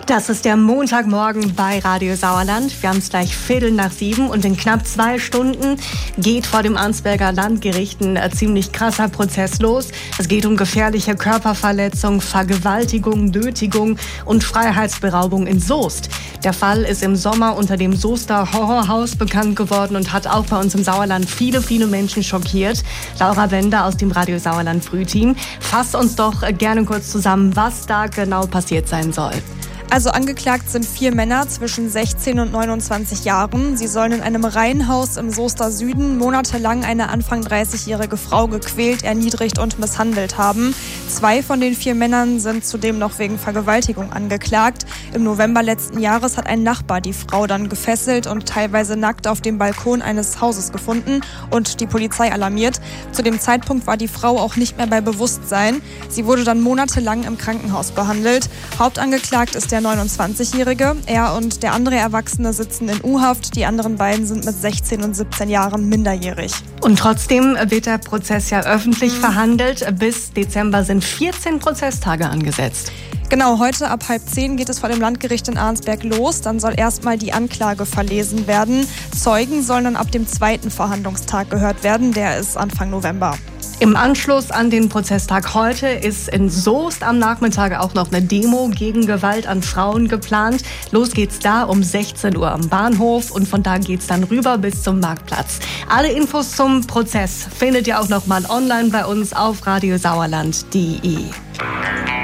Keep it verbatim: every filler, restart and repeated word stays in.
Das ist der Montagmorgen bei Radio Sauerland. Wir haben es gleich Viertel nach sieben und in knapp zwei Stunden geht vor dem Arnsberger Landgericht ein äh, ziemlich krasser Prozess los. Es geht um gefährliche Körperverletzung, Vergewaltigung, Nötigung und Freiheitsberaubung in Soest. Der Fall ist im Sommer unter dem Soester Horrorhaus bekannt geworden und hat auch bei uns im Sauerland viele, viele Menschen schockiert. Laura Bender aus dem Radio Sauerland Frühteam, fasst uns doch äh, gerne kurz zusammen, was da genau passiert sein soll. Also angeklagt sind vier Männer zwischen sechzehn und neunundzwanzig Jahren. Sie sollen in einem Reihenhaus im Soester Süden monatelang eine Anfang dreißigjährige Frau gequält, erniedrigt und misshandelt haben. Zwei von den vier Männern sind zudem noch wegen Vergewaltigung angeklagt. Im November letzten Jahres hat ein Nachbar die Frau dann gefesselt und teilweise nackt auf dem Balkon eines Hauses gefunden und die Polizei alarmiert. Zu dem Zeitpunkt war die Frau auch nicht mehr bei Bewusstsein. Sie wurde dann monatelang im Krankenhaus behandelt. Hauptangeklagt ist der neunundzwanzigjährige. Er und der andere Erwachsene sitzen in U-Haft. Die anderen beiden sind mit sechzehn und siebzehn Jahren minderjährig. Und trotzdem wird der Prozess ja öffentlich mhm. verhandelt. Bis Dezember sind vierzehn Prozesstage angesetzt. Genau, heute ab halb zehn geht es vor dem Landgericht in Arnsberg los. Dann soll erstmal die Anklage verlesen werden. Zeugen sollen dann ab dem zweiten Verhandlungstag gehört werden. Der ist Anfang November. Im Anschluss an den Prozesstag heute ist in Soest am Nachmittag auch noch eine Demo gegen Gewalt an Frauen geplant. Los geht's da um sechzehn Uhr am Bahnhof und von da geht's dann rüber bis zum Marktplatz. Alle Infos zum Prozess findet ihr auch noch mal online bei uns auf radiosauerland punkt de.